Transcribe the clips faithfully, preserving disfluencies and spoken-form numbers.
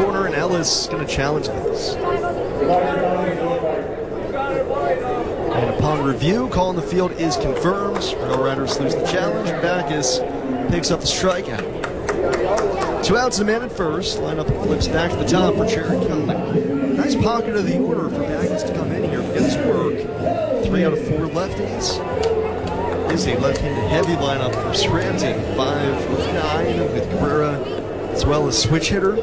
corner, and Ellis is going to challenge this. And upon review, call on the field is confirmed. Rail Riders lose the challenge. Backus picks up the strikeout. Two outs and a man at first. Lineup flips back to the top for Jared Kelnick. Nice pocket of the order for Backus to come in here and get his work. Three out of four lefties. Is a left-handed heavy lineup for Scranton. Five of nine with Cabrera, as well as switch hitter.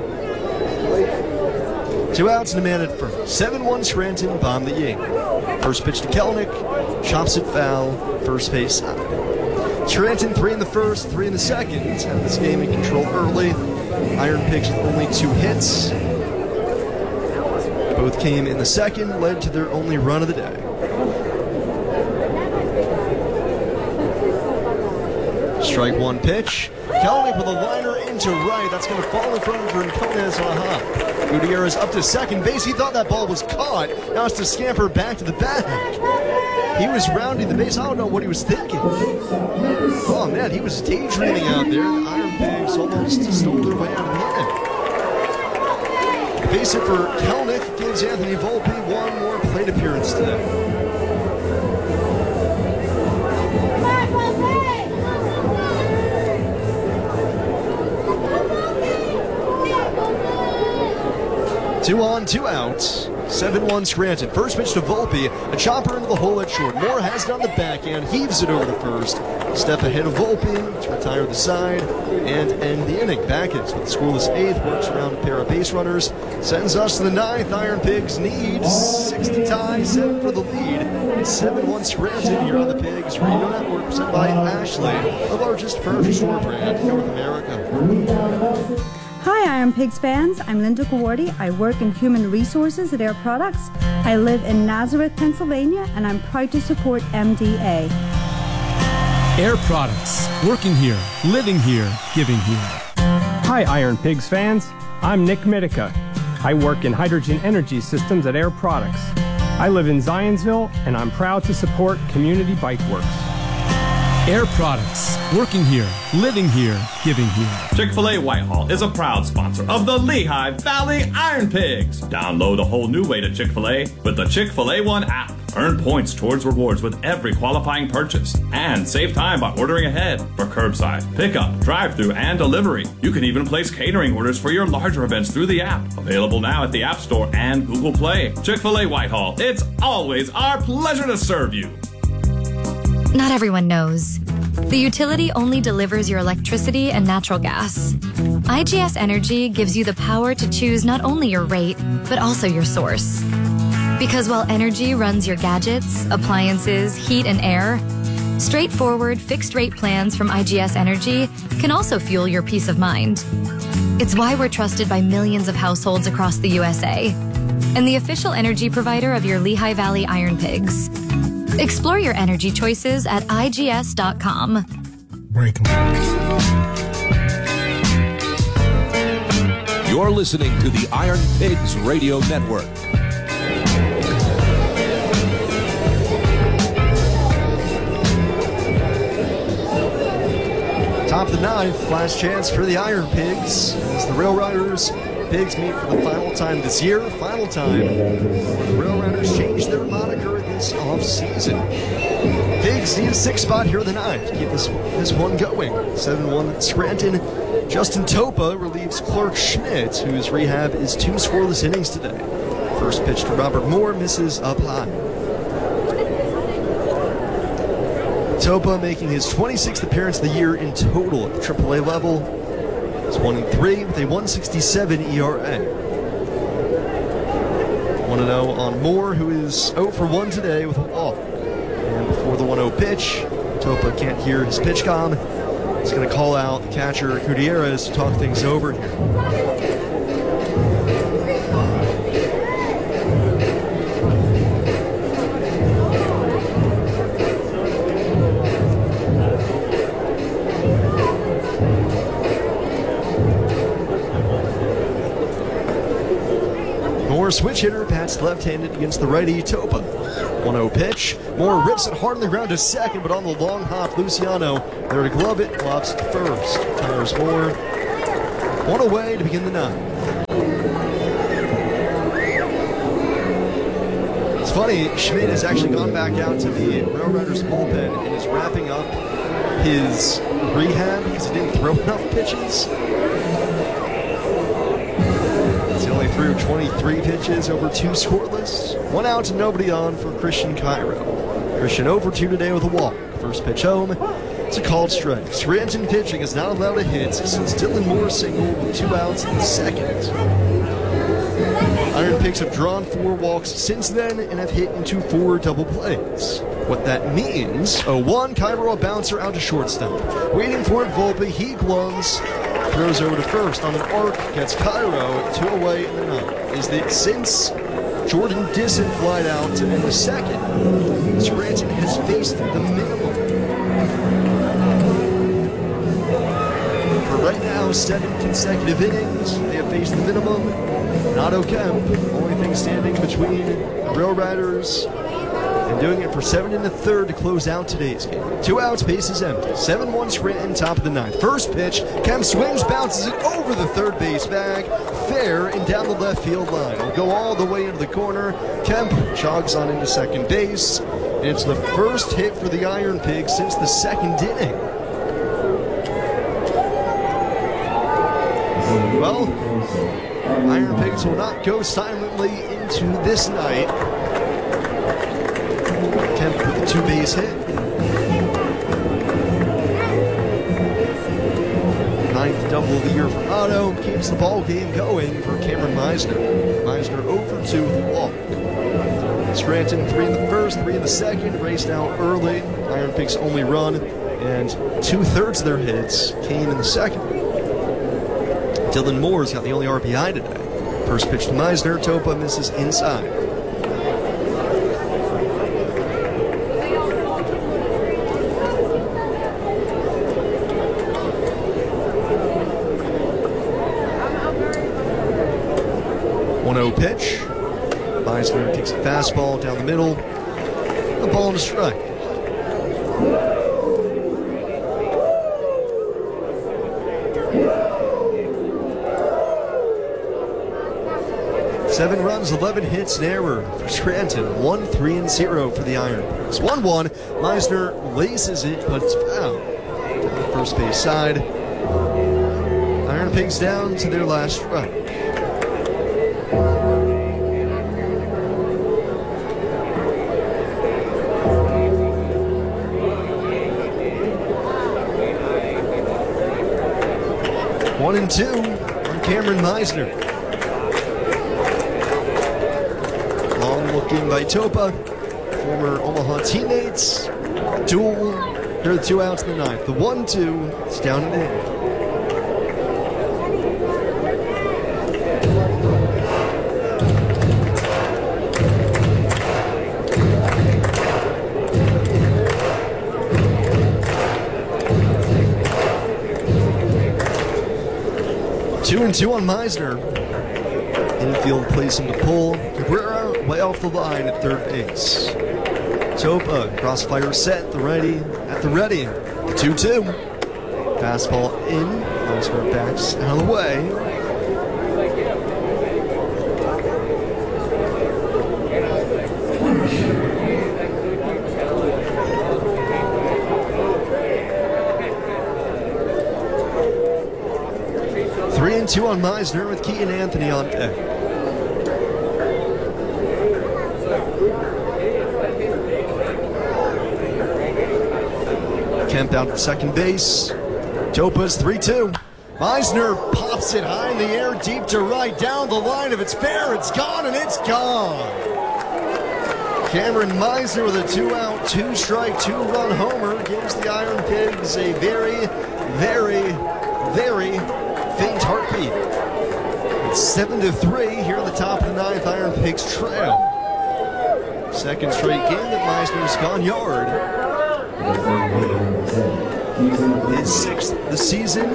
Two outs and a man at first. seven one Scranton, bomb the eighth. First pitch to Kelnick, chops it foul, first base side. Scranton three in the first, three in the second. Have this game in control early. Iron Pigs with only two hits. Both came in the second, led to their only run of the day. Strike one pitch. Kelnick with a liner into right. That's going to fall in front of Rincones on a hop. Gutierrez up to second base. He thought that ball was caught. Now it's to scamper back to the bag. He was rounding the base. I don't know what he was thinking. Oh, man, he was daydreaming out there. The Iron Pigs almost stole their way out of the inning. The base hit for Kelnick gives Anthony Volpe one more plate appearance today. Two on, two outs. seven one Scranton. First pitch to Volpe. A chopper into the hole at short. Moore has it on the backhand. Heaves it over the first. Step ahead of Volpe to retire the side and end the inning. Backus with the scoreless eighth. Works around a pair of base runners. Sends us to the ninth. Iron Pigs need six to tie. Seven for the lead. seven one Scranton here on the Pigs Radio Network. Presented by Ashley, the largest furniture store brand in North America. Hi, Iron Pigs fans. I'm Linda Gawardi. I work in human resources at Air Products. I live in Nazareth, Pennsylvania, and I'm proud to support M D A. Air Products. Working here, living here, giving here. Hi, Iron Pigs fans. I'm Nick Mitica. I work in hydrogen energy systems at Air Products. I live in Zionsville, and I'm proud to support Community Bike Works. Air Products. Working here, living here, giving here. Chick-fil-A Whitehall is a proud sponsor of the Lehigh Valley Iron Pigs. Download a whole new way to Chick-fil-A with the Chick-fil-A One app. Earn points towards rewards with every qualifying purchase. And save time by ordering ahead for curbside, pickup, drive-thru, and delivery. You can even place catering orders for your larger events through the app. Available now at the App Store and Google Play. Chick-fil-A Whitehall. It's always our pleasure to serve you. Not everyone knows. The utility only delivers your electricity and natural gas. I G S Energy gives you the power to choose not only your rate, but also your source. Because while energy runs your gadgets, appliances, heat, and air, straightforward fixed-rate plans from I G S Energy can also fuel your peace of mind. It's why we're trusted by millions of households across the U S A and the official energy provider of your Lehigh Valley Iron Pigs. Explore your energy choices at I G S dot com. Break 'em. You're listening to the Iron Pigs Radio Network. Top of the ninth, last chance for the Iron Pigs as the Rail Riders Pigs meet for the final time this year. Final time where the Rail Riders change their moniker this offseason. Pigs need a sixth spot here in the ninth to keep this, this one going. seven one Scranton. Justin Topa relieves Clark Schmidt, whose rehab is two scoreless innings today. First pitch to Robert Moore misses up high. Topa making his twenty-sixth appearance of the year in total at the triple A level. He's one and three with a one sixty-seven E R A. one and oh on Moore, who is oh for one today with a walk. And before the one oh pitch, Topa can't hear his pitch comm. He's going to call out the catcher Gutierrez to talk things over here. Moore, switch hitter, bats left-handed against the righty Topa. one oh pitch. Moore rips it hard on the ground to second, but on the long hop, Luciano there to glove it, lobs it to first. Tires Moore. One away to begin the ninth. funny, Schmidt has actually gone back out to the Rail Riders bullpen and is wrapping up his rehab because he didn't throw enough pitches. He only threw twenty-three pitches over two scoreless. One out and nobody on for Christian Cairo. Christian over two today with a walk. First pitch home. It's a called strike. Scranton pitching is not allowed a hit since Dylan Moore singled with two outs in the second. Iron Pigs have drawn four walks since then and have hit into four double plays. What that means, oh one, Cairo a bouncer out to shortstop. Waiting for it, Volpe, he gloves, throws over to first on an arc, gets Cairo two away in the ninth. Is that since Jordan Disson flied out to end the second, Scranton has faced the minimum. For right now, seven consecutive innings, they have faced the minimum. Nato Kemp, only thing standing between the Rail Riders and doing it for seven and a third to close out today's game. Two outs, bases empty. seven one Scranton, top of the ninth. First pitch, Kemp swings, bounces it over the third base bag, fair and down the left field line. It'll go all the way into the corner. Kemp jogs on into second base, and it's the first hit for the Iron Pigs since the second inning. Well, Iron Pigs will not go silently into this night. Kemp with a two-base hit. Ninth double of the year for Otto keeps the ball game going for Cameron Meisner. Meisner oh for two with a walk. Scranton three in the first, three in the second, raced out early. Iron Pigs only run, and two-thirds of their hits came in the second. Dylan Moore's got the only R B I today. First pitch to Meisner, Topa misses inside. one oh pitch. Meisner takes a fastball down the middle. The ball and a strike. Seven runs, eleven hits, an error for Scranton. one three and zero for the Iron Pigs. one one. Meisner laces it, but it's foul. To the first base side. Iron Pigs down to their last strike. One and two on Cameron Meisner. Looking by Topa, former Omaha teammates. Duel, here are the two outs in the ninth. The one two is down and in. Two and two on Meisner. Infield plays him to pull. Cabrera way off the line at third base. Topa, crossfire set, the righty at the ready. two two. Fastball in. Meisner backs out of the way. Three and two on Meisner with Keaton Anthony on deck. Kemp out at second base. Topa's three two. Meisner pops it high in the air, deep to right, down the line. If it's fair, it's gone, and it's gone. Cameron Meisner with a two-out, two-strike, two-run homer gives the Iron Pigs a very, very, very faint heartbeat. It's seven to three here at the top of the ninth. Iron Pigs trail. Second straight game that Meisner's gone yard. His sixth of the season.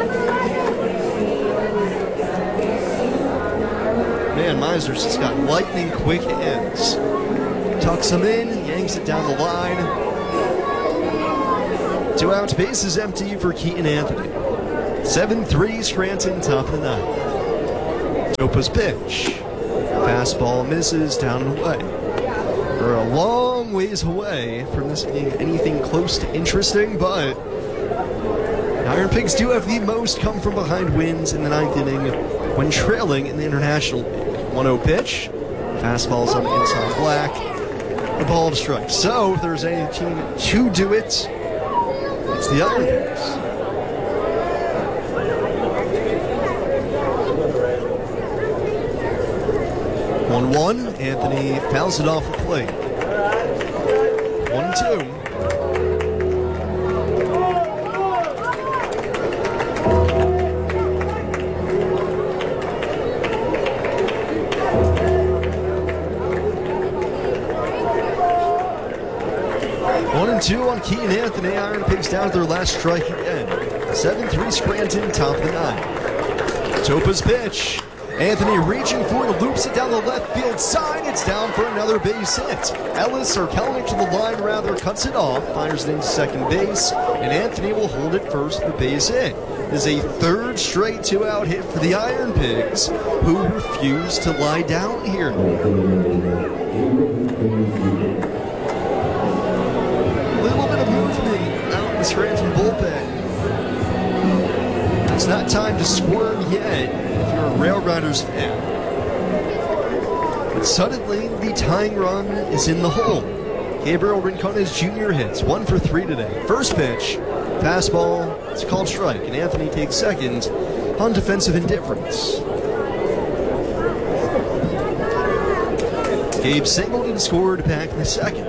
Man, Meisner's just got lightning quick hands. Tucks him in, yanks it down the line. Two outs, bases empty for Keaton Anthony. seven three, Scranton, top of the ninth. Topa's pitch. Fastball misses, down and away. We're a long ways away from this being anything close to interesting, but Iron Pigs do have the most come-from-behind wins in the ninth inning when trailing in the International League. one oh pitch, fastball's on the inside black, the ball to strike. So, if there's any team to do it, it's the Iron Pigs. one one, Anthony fouls it off the plate. one two. one and two on Keaton Anthony. Iron Pigs down to their last strike again. seven three Scranton, top of the ninth. Topa's pitch. Anthony reaching for it, loops it down the left field side. It's down for another base hit. Ellis, or Kelnick to the line rather, cuts it off, fires it into second base, and Anthony will hold it first for the base hit. It is a third straight two-out hit for the Iron Pigs, who refuse to lie down here. A little bit of movement out in the Scranton bullpen. It's not time to squirm yet if you're a Rail Riders fan. But suddenly, the tying run is in the hole. Gabriel Rincones Junior hits, one for three today. First pitch, fastball, it's called strike, and Anthony takes second on defensive indifference. Gabe singled and scored back in the second.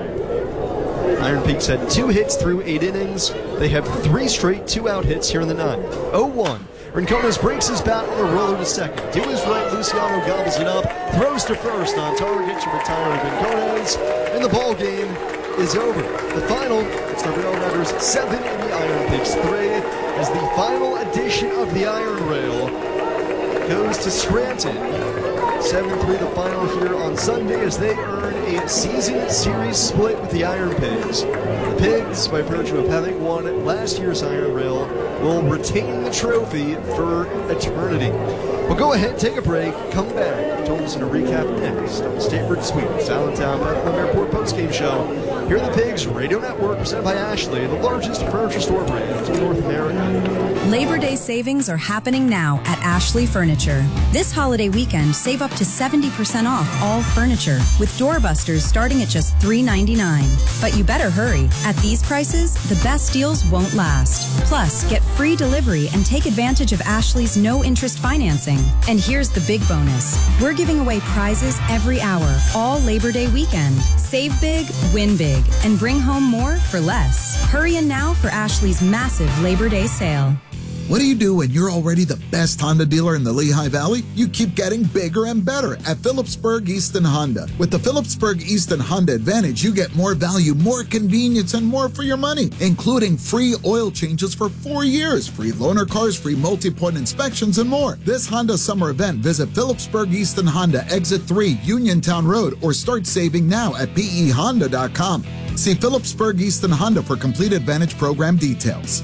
Iron Pigs had two hits through eight innings. They have three straight two-out hits here in the ninth. oh one. Rincones breaks his bat on a roller to second. To his right, Luciano gobbles it up, throws to first on target to retire Rincones, and the ball game is over. The final, it's the Rail Riders seven and the Iron Pigs three, as the final edition of the Iron Rail goes to Scranton. seven three the final here on Sunday as they earn a season series split with the Iron Pigs. The Pigs, by virtue of having won last year's Iron Rail, will retain the trophy for eternity. We'll go ahead, take a break, come back, and listen to recap next on the State Bridge Suites, Allentown Bethlehem Airport postgame show. Here are the Pigs Radio Network, presented by Ashley, the largest furniture store brand in North America. Labor Day savings are happening now at Ashley Furniture. This holiday weekend, save up to seventy percent off all furniture, with doorbusters starting at just three ninety-nine. But you better hurry. At these prices, the best deals won't last. Plus, get free delivery and take advantage of Ashley's no-interest financing. And here's the big bonus. We're giving away prizes every hour, all Labor Day weekend. Save big, win big, and bring home more for less. Hurry in now for Ashley's massive Labor Day sale. What do you do when you're already the best Honda dealer in the Lehigh Valley? You keep getting bigger and better at Phillipsburg Easton Honda. With the Phillipsburg Easton Honda Advantage, you get more value, more convenience, and more for your money, including free oil changes for four years, free loaner cars, free multi-point inspections, and more. This Honda summer event, visit Phillipsburg Easton Honda, Exit three, Uniontown Road, or start saving now at P E Honda dot com. See Phillipsburg Easton Honda for complete Advantage program details.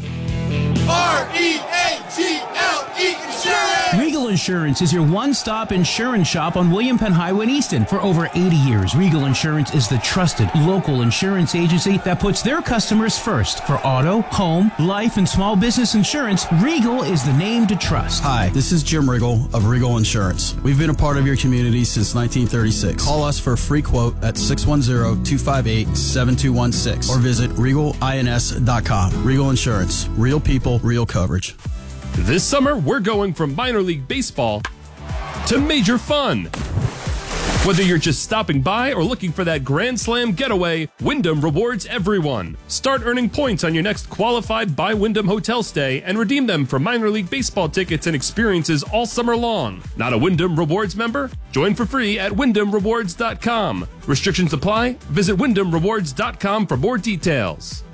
R E A G L E Insurance! Regal Insurance is your one-stop insurance shop on William Penn Highway in Easton. For over eighty years, Regal Insurance is the trusted local insurance agency that puts their customers first. For auto, home, life, and small business insurance, Regal is the name to trust. Hi, this is Jim Riggle of Regal Insurance. We've been a part of your community since nineteen thirty-six. Call us for a free quote at six one zero, two five eight, seven two one six or visit regal ins dot com. Regal Insurance. Real people, real coverage. This summer, we're going from minor league baseball to major fun. Whether you're just stopping by or looking for that Grand Slam getaway, Wyndham rewards everyone. Start earning points on your next qualified by Wyndham hotel stay and redeem them for minor league baseball tickets and experiences all summer long. Not a Wyndham Rewards member? Join for free at wyndham rewards dot com. Restrictions apply. Visit wyndham rewards dot com for more details.